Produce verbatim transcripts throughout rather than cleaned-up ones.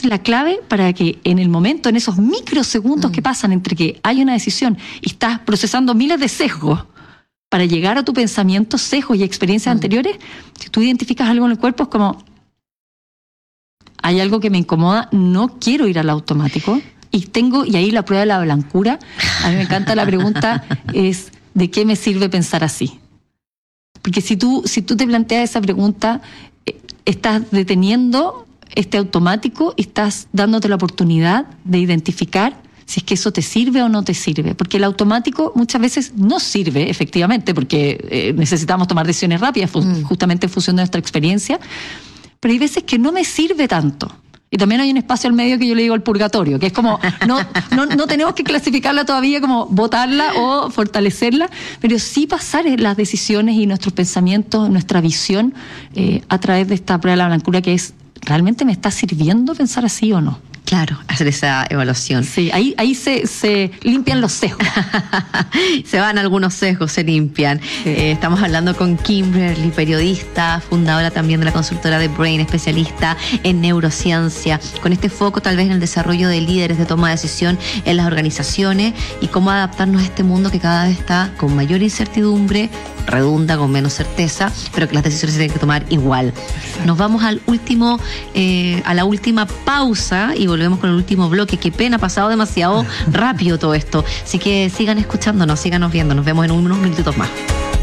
Entonces la clave para que en el momento, en esos microsegundos mm. que pasan entre que hay una decisión y estás procesando miles de sesgos para llegar a tu pensamiento, sesgos y experiencias mm. anteriores, si tú identificas algo en el cuerpo es como, hay algo que me incomoda, no quiero ir al automático y tengo, y ahí la prueba de la blancura, a mí me encanta la pregunta, es ¿de qué me sirve pensar así? Porque si tú, si tú te planteas esa pregunta, eh, estás deteniendo este automático y estás dándote la oportunidad de identificar si es que eso te sirve o no te sirve. Porque el automático muchas veces no sirve, efectivamente, porque eh, necesitamos tomar decisiones rápidas, mm. justamente en función de nuestra experiencia. Pero hay veces que no me sirve tanto. Y también hay un espacio al medio que yo le digo el purgatorio, que es como, no, no, no tenemos que clasificarla todavía como botarla o fortalecerla, pero sí pasar las decisiones y nuestros pensamientos, nuestra visión eh, a través de esta prueba de la blancura, que es, ¿realmente me está sirviendo pensar así o no? Claro, hacer esa evaluación. Sí, ahí, ahí se, se limpian los sesgos. Se van algunos sesgos, se limpian. Sí. Eh, estamos hablando con Kimberly, periodista, fundadora también de la consultora de Brain, especialista en neurociencia, con este foco tal vez en el desarrollo de líderes de toma de decisión en las organizaciones y cómo adaptarnos a este mundo que cada vez está con mayor incertidumbre, redunda, con menos certeza, pero que las decisiones se tienen que tomar igual. Exacto. Nos vamos al último, eh, a la última pausa y volvemos con el último bloque. Qué pena, ha pasado demasiado rápido todo esto. Así que sigan escuchándonos, síganos viendo. Nos vemos en unos minutitos más.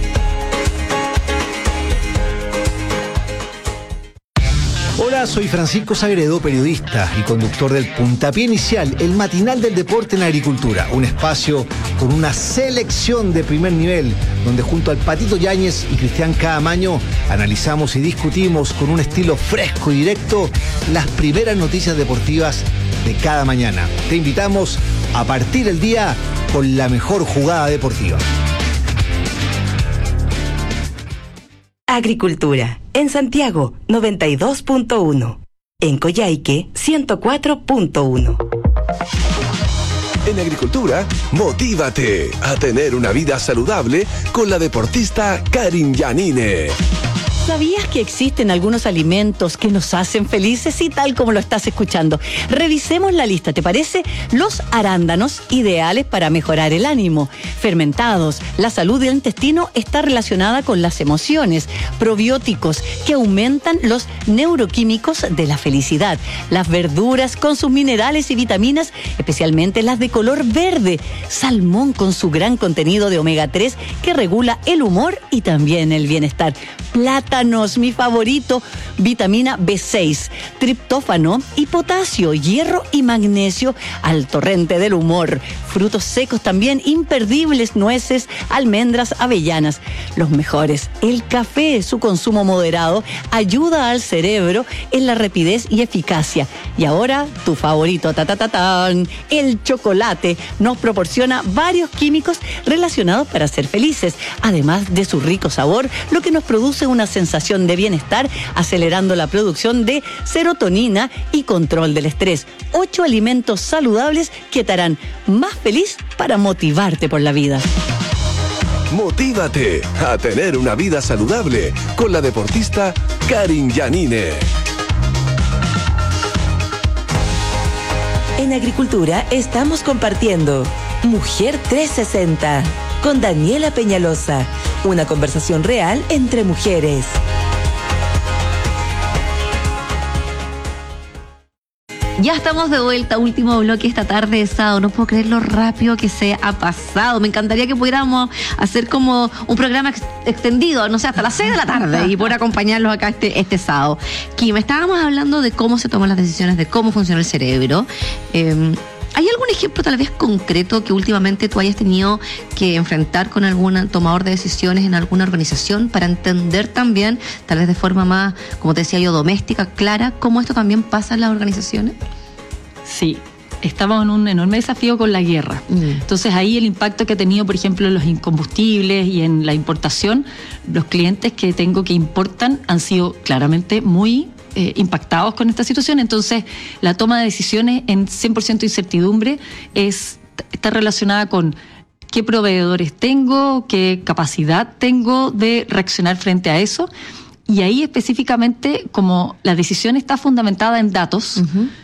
Hola, soy Francisco Sagredo, periodista y conductor del Puntapié Inicial, el matinal del deporte en la agricultura. Un espacio con una selección de primer nivel, donde junto al Patito Yáñez y Cristian Caamaño analizamos y discutimos con un estilo fresco y directo las primeras noticias deportivas de cada mañana. Te invitamos a partir el día con la mejor jugada deportiva. Agricultura. En Santiago, noventa y dos punto uno. En Coyhaique, ciento cuatro punto uno. En Agricultura, motívate a tener una vida saludable con la deportista Karin Yanine. ¿Sabías que existen algunos alimentos que nos hacen felices? Y tal como lo estás escuchando, revisemos la lista, ¿te parece? Los arándanos, ideales para mejorar el ánimo. Fermentados, la salud del intestino está relacionada con las emociones. Probióticos, que aumentan los neuroquímicos de la felicidad. Las verduras con sus minerales y vitaminas, especialmente las de color verde. Salmón con su gran contenido de omega tres que regula el humor y también el bienestar. Plátanos, mi favorito, vitamina B seis, triptófano y potasio, hierro y magnesio al torrente del humor. Frutos secos también imperdibles, nueces, almendras, avellanas. Los mejores, el café, su consumo moderado ayuda al cerebro en la rapidez y eficacia. Y ahora, tu favorito, ta, ta, ta, tan, el chocolate nos proporciona varios químicos relacionados para ser felices, además de su rico sabor, lo que nos produce una sensación de bienestar, acelerando la producción de serotonina y control del estrés. Ocho alimentos saludables que te harán más feliz para motivarte por la vida. Motívate a tener una vida saludable con la deportista Karin Yanine. En Agricultura estamos compartiendo Mujer trescientos sesenta con Daniela Peñalosa. Una conversación real entre mujeres. Ya estamos de vuelta, último bloque esta tarde de sábado. No puedo creer lo rápido que se ha pasado. Me encantaría que pudiéramos hacer como un programa ex- extendido, no sé, hasta las seis de la tarde y poder acompañarlos acá este, este sábado. Kim, estábamos hablando de cómo se toman las decisiones, de cómo funciona el cerebro. Eh, ¿Hay algún ejemplo tal vez concreto que últimamente tú hayas tenido que enfrentar con algún tomador de decisiones en alguna organización para entender también, tal vez de forma más, como te decía yo, doméstica, clara, cómo esto también pasa en las organizaciones? Sí, estamos en un enorme desafío con la guerra. Mm. Entonces ahí el impacto que ha tenido, por ejemplo, en los incombustibles y en la importación, los clientes que tengo que importan han sido claramente muy Eh, impactados con esta situación. Entonces la toma de decisiones en cien por ciento incertidumbre es, está relacionada con qué proveedores tengo, qué capacidad tengo de reaccionar frente a eso, y ahí específicamente como la decisión está fundamentada en datos, uh-huh.